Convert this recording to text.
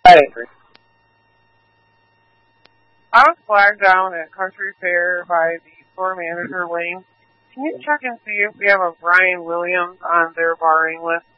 Hi. I was flagged down at Country Fair by the store manager, Lane. Can you check and see if we have a Brian Williams on their barring list?